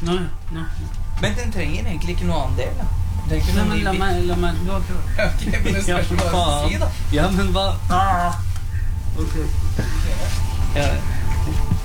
Nei. Men den trenger egentlig ikke noe annen del, da. Det er ikke Nei, noe men la meg du har ikke Ok, men det spørs hva du skal si, da. Ja, men hva? Ok. Ja.